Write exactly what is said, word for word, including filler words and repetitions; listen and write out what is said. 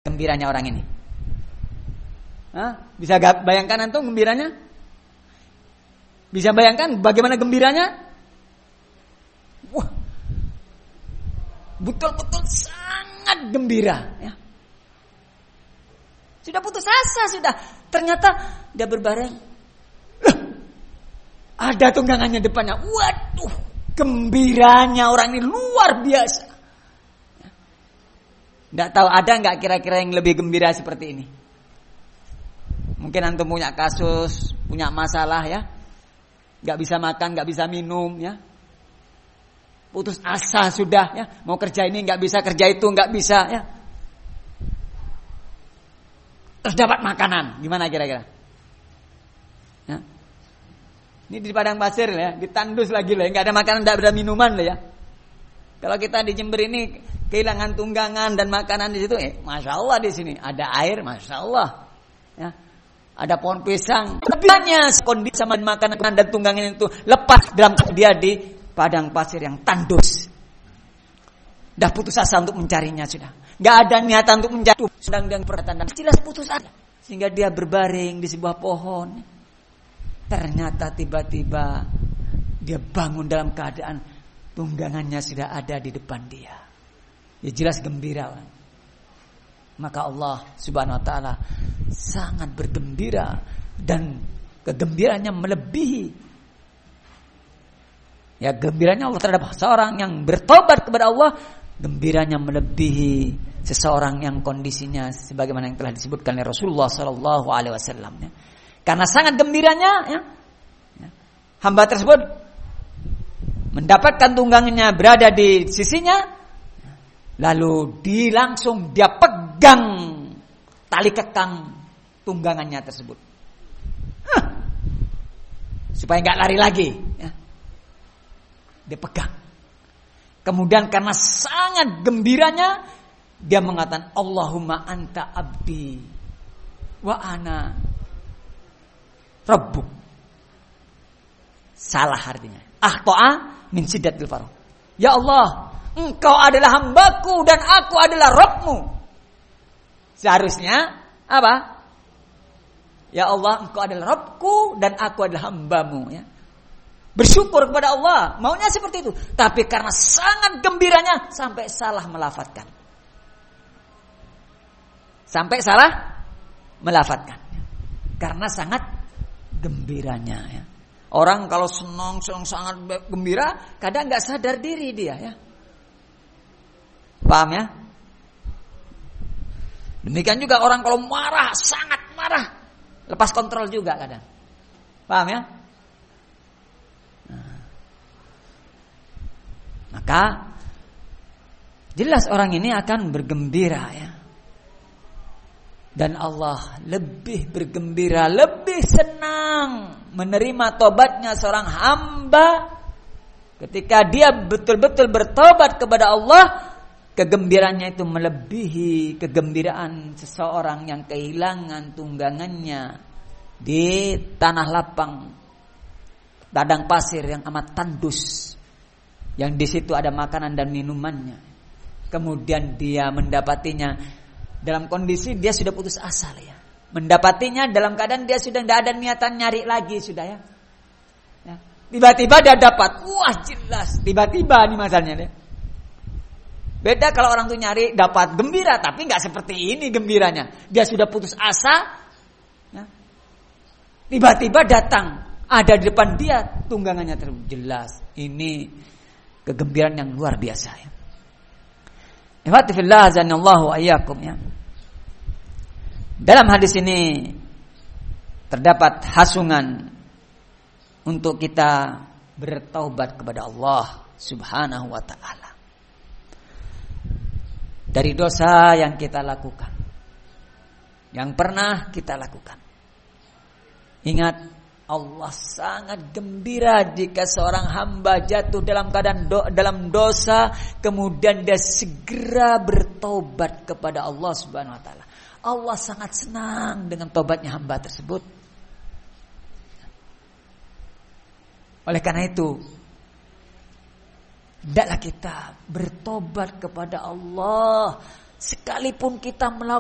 Gembiranya orang ini. Hah? Bisa bayangkan antum gembiranya? Bisa bayangkan bagaimana gembiranya? Wah, betul-betul sangat gembira. Ya. Sudah putus asa sudah. Ternyata dia berbareng. Loh, ada tunggangannya depannya. Waduh, gembiranya orang ini luar biasa. Tidak tahu ada nggak kira-kira yang lebih gembira seperti ini? Mungkin antum punya kasus, punya masalah ya, nggak bisa makan, nggak bisa minum ya, putus asa sudah ya, mau kerja ini nggak bisa, kerja itu nggak bisa ya, terus dapat makanan, gimana kira-kira? Ya. Ini di padang pasir ya, ditandus lagi lah, nggak ada makanan, nggak ada minuman lah ya. Kalau kita di Jember ini kehilangan tunggangan dan makanan di situ, eh, masya Allah di sini ada air, masya Allah, ya, ada pohon pisang. Lebihnya kondisi sama makanan dan tunggangan itu lepas dalam dia di padang pasir yang tandus. Dah putus asa untuk mencarinya sudah, nggak ada niatan untuk mencari. Sedang dan perhatian jelas putus asa, sehingga dia berbaring di sebuah pohon. Ternyata tiba-tiba dia bangun dalam keadaan tunggangannya sudah ada di depan dia. Ya jelas gembira. Maka Allah Subhanahu wa taala sangat bergembira dan kegembiraannya melebihi. Ya gembiranya Allah terhadap seorang yang bertobat kepada Allah, gembiranya melebihi seseorang yang kondisinya sebagaimana yang telah disebutkan oleh Rasulullah sallallahu alaihi wasallam ya. Karena sangat gembiranya ya, ya, hamba tersebut mendapatkan tunggangannya berada di sisinya, lalu di langsung dia pegang tali kekang tunggangannya tersebut, huh, supaya nggak lari lagi. Ya. Dia pegang. Kemudian karena sangat gembiranya, dia mengatakan Allahumma anta abdi wa ana rabbuk. Salah artinya. Akhta'a min siddatil farah. Ya Allah, Engkau adalah hambaku dan aku adalah Rabbmu. Seharusnya apa? Ya Allah, Engkau adalah Rabbku dan aku adalah hambamu ya. Bersyukur kepada Allah, maunya seperti itu. Tapi karena sangat gembiranya sampai salah melafadzkan. Sampai salah melafadzkan. Karena sangat gembiranya ya. Orang kalau senang, senang sangat gembira, kadang nggak sadar diri dia ya. Paham ya? Demikian juga orang kalau marah, sangat marah, lepas kontrol juga kadang. Paham ya? Nah. Maka jelas orang ini akan bergembira ya. Dan Allah lebih bergembira, lebih senang menerima tobatnya seorang hamba ketika dia betul-betul bertobat kepada Allah. Kegembiraannya itu melebihi kegembiraan seseorang yang kehilangan tunggangannya di tanah lapang, padang pasir yang amat tandus, yang di situ ada makanan dan minumannya. Kemudian dia mendapatinya dalam kondisi dia sudah putus asa ya. Mendapatinya dalam keadaan dia sudah tidak ada niatan nyari lagi sudah ya. Ya. Tiba-tiba dia dapat, wah jelas. Tiba-tiba nih masalahnya dia. Beda kalau orang tuh nyari dapat gembira, tapi nggak seperti ini gembiranya. Dia sudah putus asa, ya. Tiba-tiba datang, ada di depan dia tunggangannya terjelas. Ini kegembiraan yang luar biasa ya. Ihwatifillah azanallahu wa iyyakum ya. Dalam hadis ini terdapat hasungan untuk kita bertaubat kepada Allah Subhanahu wa taala dari dosa yang kita lakukan, yang pernah kita lakukan. Ingat, Allah sangat gembira jika seorang hamba jatuh dalam keadaan do, dalam dosa, kemudian dia segera bertobat kepada Allah Subhanahu wa taala. Allah sangat senang dengan tobatnya hamba tersebut. Oleh karena itu, hendaklah kita bertobat kepada Allah sekalipun kita melakukan